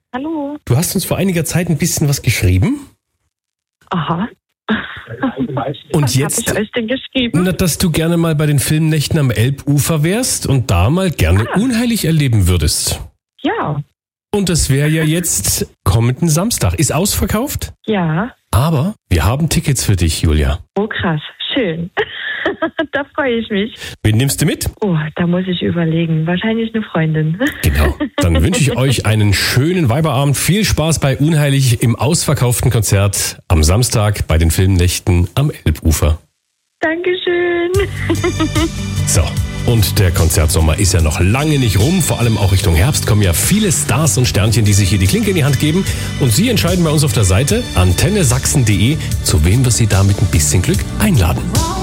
Hallo. Du hast uns vor einiger Zeit ein bisschen was geschrieben. Aha. Und Was jetzt, habe ich euch denn geschrieben? dass du gerne mal bei den Filmnächten am Elbufer wärst und da mal gerne Unheilig erleben würdest. Ja. Und das wäre ja jetzt kommenden Samstag. Ist ausverkauft, Ja. aber wir haben Tickets für dich, Julia. Oh, krass. Schön. Da freue ich mich. Wen nimmst du mit? Oh, da muss ich überlegen. Wahrscheinlich eine Freundin. Genau. Dann wünsche ich euch einen schönen Weiberabend. Viel Spaß bei Unheilig im ausverkauften Konzert am Samstag bei den Filmnächten am Elbufer. Dankeschön. So. Und der Konzertsommer ist ja noch lange nicht rum. Vor allem auch Richtung Herbst kommen ja viele Stars und Sternchen, die sich hier die Klinke in die Hand geben. Und Sie entscheiden bei uns auf der Seite antennesachsen.de, zu wem wir Sie da mit ein bisschen Glück einladen.